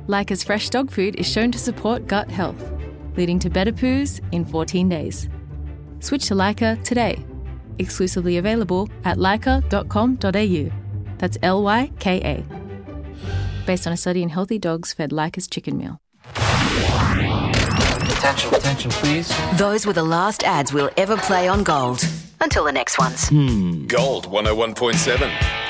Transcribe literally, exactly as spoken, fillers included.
Lyca's fresh dog food is shown to support gut health, leading to better poos in fourteen days. Switch to Lyca today. Exclusively available at lyca dot com dot a u. That's L Y K A. Based on a study in healthy dogs fed Lyca's chicken meal. Attention, attention, please. Those were the last ads we'll ever play on Gold. Until the next ones. Hmm. Gold one oh one point seven.